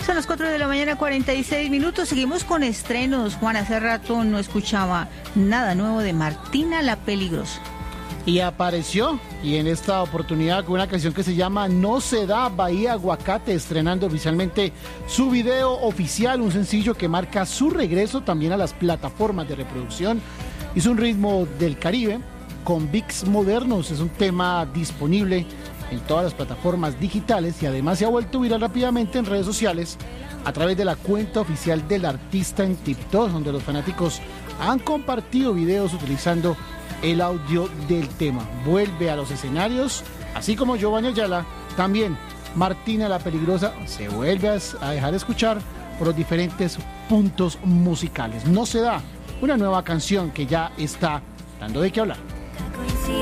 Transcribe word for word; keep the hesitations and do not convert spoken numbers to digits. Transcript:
Son las cuatro de la mañana, cuarenta y seis minutos. Seguimos con estrenos. Juan, hace rato no escuchaba nada nuevo de Martina la Peligrosa. Y apareció, y en esta oportunidad con una canción que se llama No se da, Bahía Aguacate, estrenando oficialmente su video oficial, un sencillo que marca su regreso también a las plataformas de reproducción. Hizo un ritmo del Caribe con beats modernos, es un tema disponible en todas las plataformas digitales y además se ha vuelto viral rápidamente en redes sociales a través de la cuenta oficial del artista en TikTok, donde los fanáticos han compartido videos utilizando el audio del tema. Vuelve a los escenarios, así como Giovanni Ayala, también Martina la Peligrosa se vuelve a dejar escuchar por los diferentes puntos musicales. No se da, una nueva canción que ya está dando de qué hablar.